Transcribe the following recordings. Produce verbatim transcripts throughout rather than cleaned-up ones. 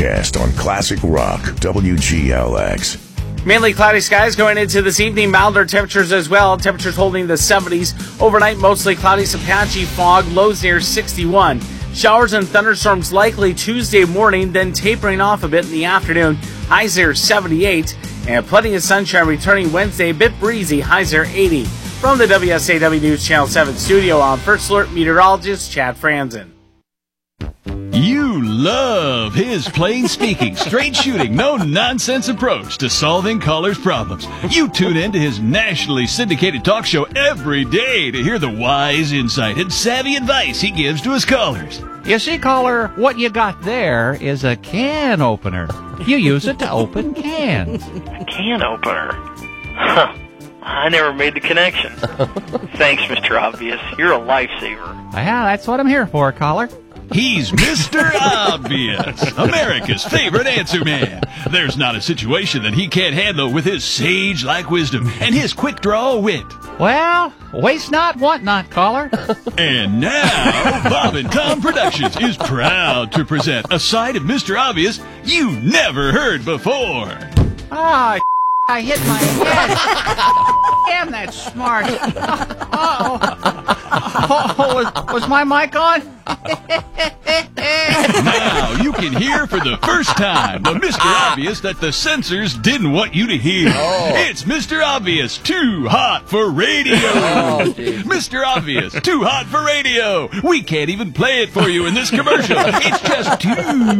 forecast on Classic Rock W G L X. Mainly cloudy skies going into this evening. Milder temperatures as well. Temperatures holding the seventies. Overnight, mostly cloudy, some patchy fog. Lows near sixty-one. Showers and thunderstorms likely Tuesday morning, then tapering off a bit in the afternoon. Highs near seventy-eight. And plenty of sunshine returning Wednesday. A bit breezy. Highs near eighty. From the W S A W News Channel seven studio, I'm First Alert meteorologist Chad Franzen. You love his plain speaking, straight shooting, no nonsense approach to solving callers' problems. You tune in to his nationally syndicated talk show every day to hear the wise insight and savvy advice he gives to his callers. You see, caller, what you got there is a can opener. You use it to open cans. A can opener? Huh. I never made the connection. Thanks, Mister Obvious. You're a lifesaver. Yeah, that's what I'm here for, caller. He's Mister Obvious, America's favorite answer man. There's not a situation that he can't handle with his sage-like wisdom and his quick-draw wit. Well, waste not, want not, caller. And now, Bob and Tom Productions is proud to present a side of Mister Obvious you never heard before. Ah, I hit my head. Damn, that's smart. Uh-oh. Oh, oh, was, was my mic on? Now you can hear for the first time the Mister Obvious that the censors didn't want you to hear. Oh. It's Mister Obvious, too hot for radio. Oh, Mister Obvious, too hot for radio. We can't even play it for you in this commercial. It's just too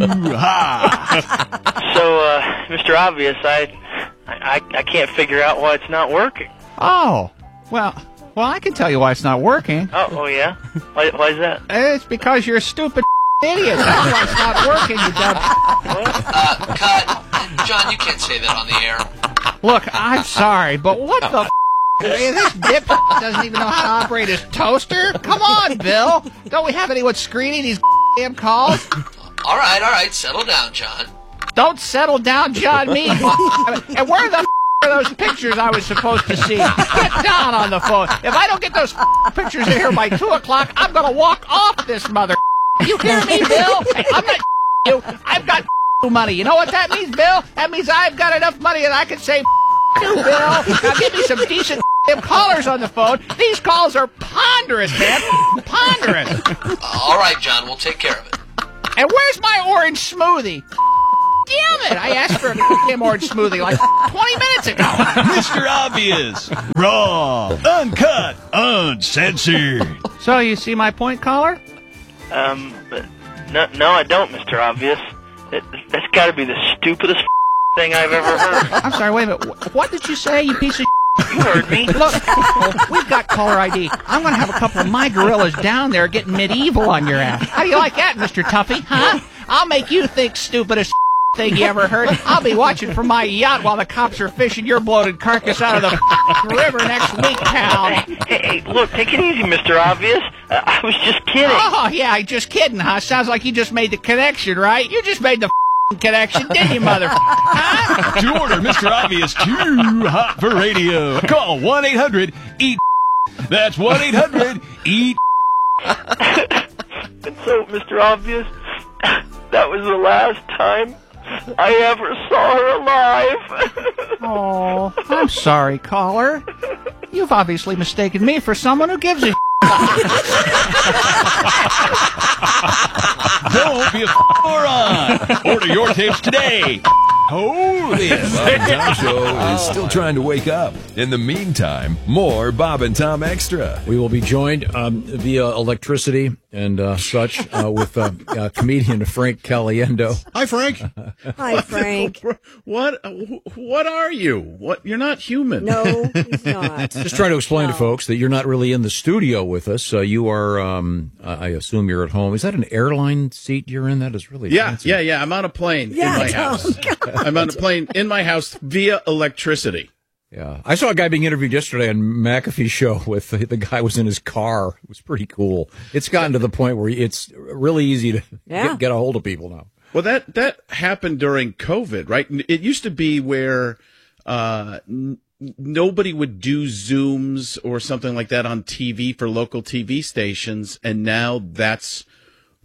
hot. So, uh, Mister Obvious, I... I, I can't figure out why it's not working. Oh, well, well, I can tell you why it's not working. Oh, oh yeah? Why, why is that? It's because you're a stupid idiot. That's why it's not working, you dumb... Uh, cut. John, you can't say that on the air. Look, I'm sorry, but what the f***? This dip doesn't even know how to operate his toaster? Come on, Bill. Don't we have anyone screening these damn calls? All right, all right, settle down, John. Don't settle down, John, me. And where the f*** are those pictures I was supposed to see? Get down on the phone. If I don't get those f- pictures in here by two o'clock, I'm going to walk off this mother. You hear me, Bill? Hey, I'm not you. I've got money. You know what that means, Bill? That means I've got enough money that I can say you, Bill. Now give me some decent callers on the phone. These calls are ponderous, man. Ponderous. All right, John, we'll take care of it. And where's my orange smoothie? Damn it! I asked for a damn orange smoothie like twenty minutes ago. Mister Obvious, raw, uncut, uncensored. So you see my point, caller? Um, but no, no, I don't, Mister Obvious. It, that's got to be the stupidest thing I've ever heard. I'm sorry, wait a minute. What did you say, you piece of You heard me. Look, we've got caller I D. I'm going to have a couple of my gorillas down there getting medieval on your ass. How do you like that, Mister Tuffy? Huh? I'll make you think stupidest thing you ever heard. I'll be watching from my yacht while the cops are fishing your bloated carcass out of the river next week, pal. Hey, hey, hey, look, take it easy, Mister Obvious. Uh, I was just kidding. Oh, yeah, I just kidding, huh? Sounds like you just made the connection, right? You just made the connection, didn't you, mother? Huh? To order Mister Obvious too hot for radio, call one eight hundred eat. That's one eight hundred eat. And so, Mister Obvious, that was the last time I ever saw her alive. Oh, I'm sorry, caller. You've obviously mistaken me for someone who gives a Don't be a moron. Order your tapes today. Holy, Bob and Tom Show is still trying to wake up. In the meantime, more Bob and Tom Extra. We will be joined um, via electricity and uh, such uh, with uh, uh, comedian Frank Caliendo. Hi, Frank. Hi, Frank. What? What are you? What? You're not human. No, he's not. Just trying to explain no. to folks that you're not really in the studio with us. Uh, you are, um, I assume you're at home. Is that an airline seat you're in? That is really Yeah, fancy. yeah, yeah. I'm on a plane Yeah, in my oh, house. God. I'm on a plane in my house via electricity. Yeah, I saw a guy being interviewed yesterday on McAfee's show with the, the guy was in his car. It was pretty cool. It's gotten to the point where it's really easy to Yeah. get, get a hold of people now. Well, that that happened during COVID, right? It used to be where uh, n- nobody would do Zooms or something like that on T V for local T V stations, and now that's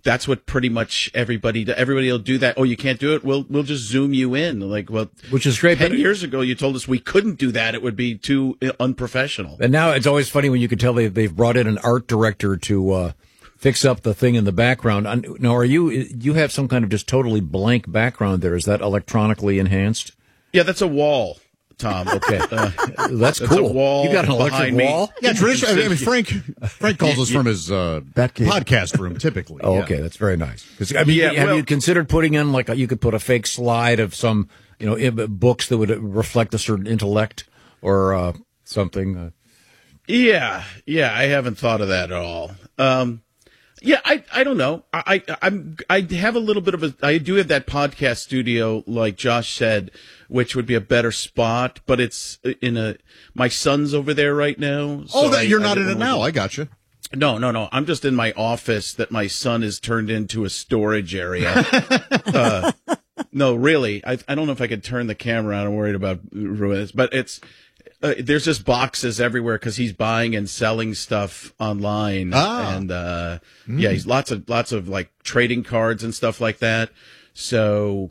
that's what pretty much everybody do. Everybody will do that. Oh, you can't do it? We'll we'll just zoom you in. Like, well, which is great. Ten but, years ago, you told us we couldn't do that. It would be too unprofessional. And now it's always funny when you can tell they they've brought in an art director to uh, fix up the thing in the background. Now, are you you have some kind of just totally blank background there? Is that electronically enhanced? Yeah, that's a wall. Tom. Okay, uh, that's, that's cool. A wall you got an electric wall? Me. Yeah, traditionally. I mean, Frank Frank calls us from his uh, podcast room typically. Oh, yeah. okay, that's very nice. Because I mean, yeah, have well, you considered putting in like a, you could put a fake slide of some you know books that would reflect a certain intellect or uh, something? Uh, yeah, yeah, I haven't thought of that at all. Um, Yeah, I I don't know. I, I I'm I have a little bit of a I do have that podcast studio, like Josh said, which would be a better spot, but it's in a my son's over there right now. So oh, that I, you're I not in it now. I got you. No, no, no. I'm just in my office that my son has turned into a storage area. uh, no, really. I I don't know if I could turn the camera on. I'm worried about ruining this, but it's. Uh, there's just boxes everywhere because he's buying and selling stuff online, ah. and uh, mm. yeah, he's lots of lots of like trading cards and stuff like that. So,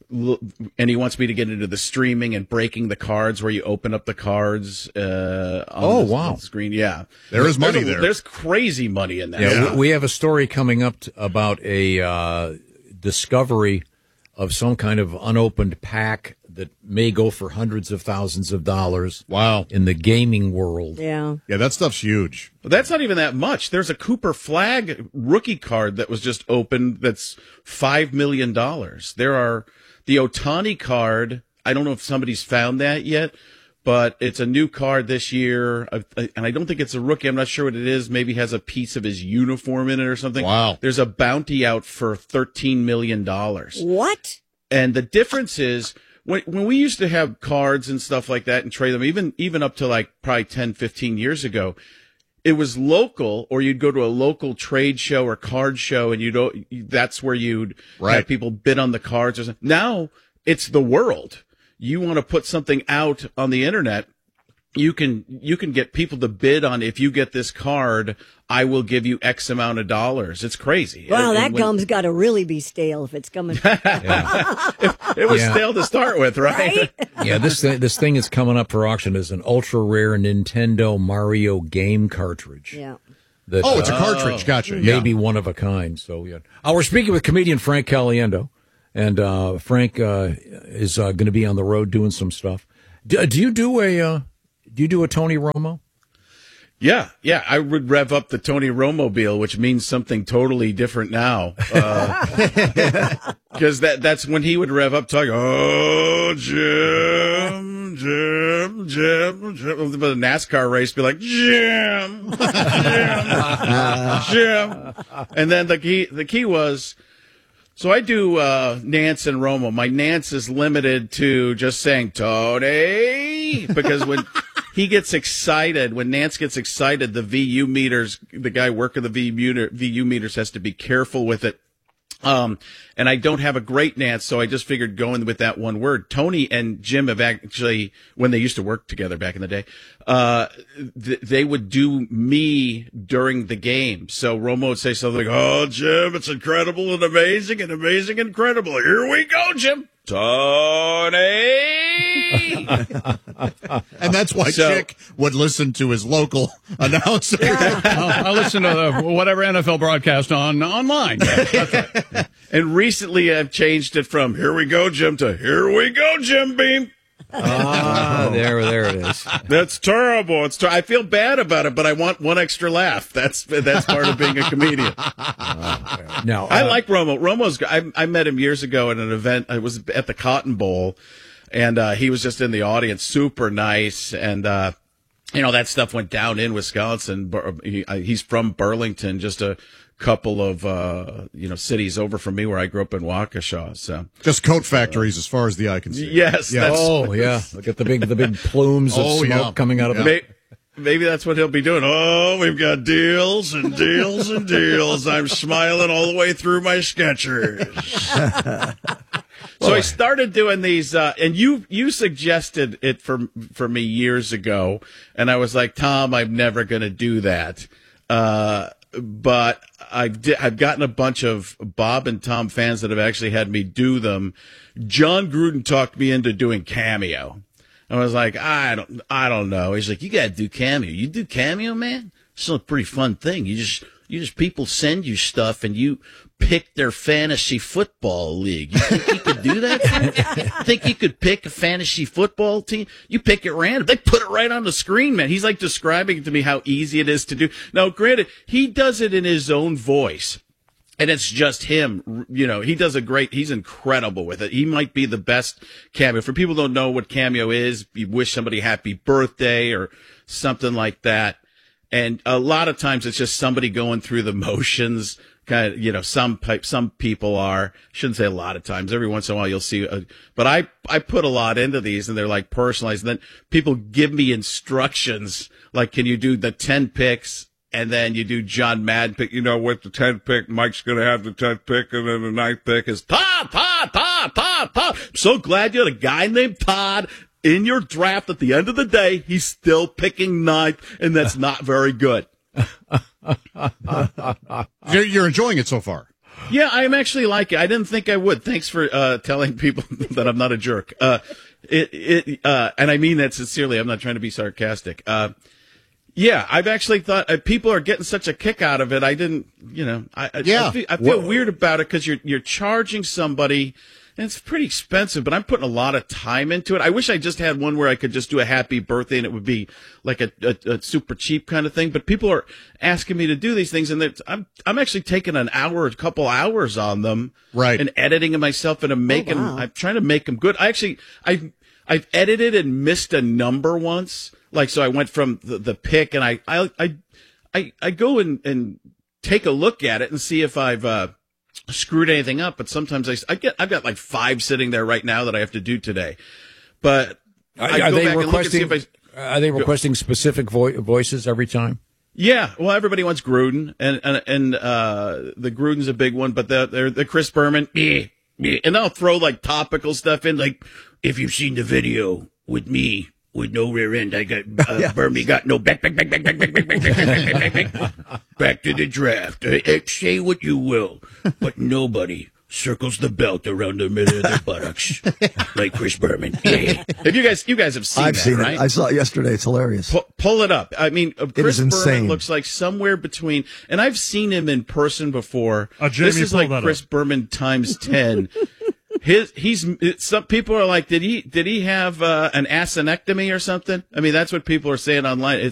and he wants me to get into the streaming and breaking the cards where you open up the cards. Uh, on oh the, wow! on the screen, yeah, there is money there's a, there. There's crazy money in that. Yeah, yeah. We have a story coming up t- about a uh, discovery of some kind of unopened pack that may go for hundreds of thousands of dollars. Wow. In the gaming world. Yeah. Yeah, that stuff's huge. But that's not even that much. There's a Cooper Flag rookie card that was just opened that's five million dollars. There are the Ohtani card. I don't know if somebody's found that yet, but it's a new card this year. And I don't think it's a rookie. I'm not sure what it is. Maybe has a piece of his uniform in it or something. Wow. There's a bounty out for thirteen million dollars. What? And the difference is, When when we used to have cards and stuff like that and trade them, even even up to like probably ten, fifteen years ago, it was local, or you'd go to a local trade show or card show, and you'd that's where you'd right. have people bid on the cards or something. Now it's the world. You want to put something out on the internet, you can you can get people to bid on, if you get this card, I will give you X amount of dollars. It's crazy. Wow, and, that and when, gum's got to really be stale if it's coming. it, it was Yeah. stale to start with, right? Right? Yeah, this thing, this thing is coming up for auction as an ultra rare Nintendo Mario game cartridge. Yeah. That, Oh, it's a uh, cartridge. Gotcha. Yeah. maybe one of a kind. So yeah, uh, we're speaking with comedian Frank Caliendo, and uh, Frank uh, is uh, going to be on the road doing some stuff. Do, do you do a uh, do you do a Tony Romo? Yeah, yeah, I would rev up the Tony Romobile, which means something totally different now. Because uh, that that's when he would rev up, talking, oh, Jim, Jim, Jim, Jim. The NASCAR race be like, Jim, Jim, Jim. And then the key, the key was, so I do uh, Nance and Romo. My Nance is limited to just saying, Tony, because when... He gets excited. When Nance gets excited, the V U meters, the guy working the V U, meter, V U meters has to be careful with it. Um, and I don't have a great Nance, so I just figured going with that one word. Tony and Jim have actually, when they used to work together back in the day, uh, th- they would do me during the game. So Romo would say something like, oh, Jim, it's incredible and amazing and amazing and incredible. Here we go, Jim. Tony! And that's why So- Chick would listen to his local announcer. I I listen to the, whatever N F L broadcast on online. And recently I've changed it from here we go, Jim, to here we go, Jim Beam. Ah, there, there it is. That's terrible. It's ter- I feel bad about it, but I want one extra laugh. That's that's part of being a comedian. Now, I uh, like Romo. Romo's. I, I met him years ago at an event. I was at the Cotton Bowl, and uh, he was just in the audience, super nice, and uh, you know that stuff went down in Wisconsin. Bur- he, uh, he's from Burlington, just a couple of uh, you know cities over from me, where I grew up in Waukesha. So Just coat factories as far as the eye can see. yes, Yeah. that's, oh yeah, look at the big the big plumes of Oh, smoke yeah. coming out of Yeah. the. May- Maybe that's what he'll be doing. Oh, we've got deals and deals and deals. I'm smiling all the way through my Skechers. So I started doing these, uh, and you you suggested it for for me years ago, and I was like, Tom, I'm never going to do that. Uh, but I've di- I've gotten a bunch of Bob and Tom fans that have actually had me do them. John Gruden talked me into doing Cameo. I was like, I don't, I don't know. He's like, you got to do Cameo. You do Cameo, man? It's a pretty fun thing. You just, you just people send you stuff and you pick their fantasy football league. You think you could do that? Think you could pick a fantasy football team? You pick it random. They put it right on the screen, man. He's like describing to me how easy it is to do. Now, granted, he does it in his own voice. And it's just him, you know, he does a great, he's incredible with it. He might be the best Cameo. For people who don't know what Cameo is, you wish somebody happy birthday or something like that. And a lot of times it's just somebody going through the motions. Kind of, you know, some some people are. Shouldn't say a lot of times. Every once in a while you'll see. A, but I I put a lot into these, and they're like personalized. And then people give me instructions, like, can you do the ten picks, and then you do John Madden pick. You know, with the ten pick, Mike's going to have the tenth pick, and then the ninth pick is Todd, Todd, Todd, Todd, Todd. I'm so glad you had a guy named Todd in your draft. At the end of the day, he's still picking ninth, and that's not very good. you're, you're enjoying it so far. Yeah, I'm actually like it. I didn't think I would. Thanks for uh, telling people that I'm not a jerk. Uh, it, it, uh, and I mean that sincerely. I'm not trying to be sarcastic. Uh, yeah, I've actually thought uh, people are getting such a kick out of it. I didn't, you know, I, I, yeah. I feel, I feel weird about it because you're you're charging somebody. And it's pretty expensive, but I'm putting a lot of time into it. I wish I just had one where I could just do a happy birthday and it would be like a, a, a super cheap kind of thing. But people are asking me to do these things, and I'm I'm actually taking an hour, a couple hours on them, right, and editing them myself, and I'm making. Oh, wow. I'm trying to make them good. I actually I I've edited and missed a number once, like so I went from the, the pick, and I I I I, I go and, and take a look at it and see if I've. Uh, screwed anything up, but sometimes I, I get I've got like five sitting there right now that I have to do today. But I are go they back requesting? and look and see if I, are they requesting specific vo- voices every time? Yeah, well, everybody wants Gruden, and and, and uh, the Gruden's a big one, but the the, the Chris Berman, eh, eh, and I'll throw like topical stuff in, like if you've seen the video with me. With no rear end, I got uh, yeah. Bernie got no back, back, back, back, back, back, back, back, back, back, back, back, back to the draft. Uh, uh, say what you will, but nobody circles the belt around the middle of their buttocks like Chris Berman. Yeah. If you guys, you guys have seen I've that, seen right? it. I saw it yesterday. It's hilarious. Pull, pull it up. I mean, uh, Chris is insane. Berman looks like somewhere between, and I've seen him in person before. Uh, Jamie, this is like pull that Chris up. Berman times ten. His he's it, some people are like, did he did he have uh, an asinectomy or something? I mean, that's what people are saying online. It's